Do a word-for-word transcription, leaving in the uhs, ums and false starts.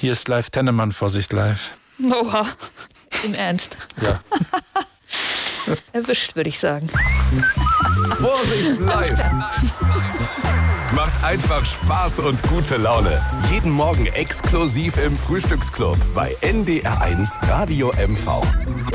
Hier ist live Tennemann, Vorsicht live. Oha, im Ernst. Ja. Erwischt, würde ich sagen. Vorsicht live. Macht einfach Spaß und gute Laune. Jeden Morgen exklusiv im Frühstücksclub bei N D R eins Radio M V.